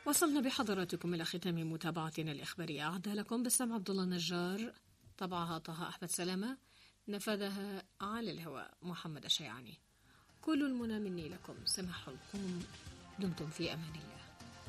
وصلنا بحضراتكم إلى ختام متابعتنا الإخبارية. أعدها لكم بسام عبد الله النجار، طبعها طه أحمد سلامة، نفذها على الهواء محمد الشيعاني. كل المنى مني لكم سماح القوم، دمتم في أمان الله.